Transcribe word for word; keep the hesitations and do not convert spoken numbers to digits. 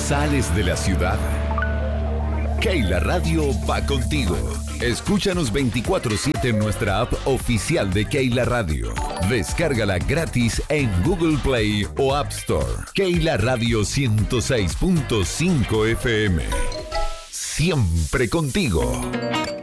sales de la ciudad, Keila Radio va contigo. Escúchanos veinticuatro siete en nuestra app oficial de Keila Radio. Descárgala gratis en Google Play o App Store. Keila Radio ciento seis punto cinco F M. Siempre contigo.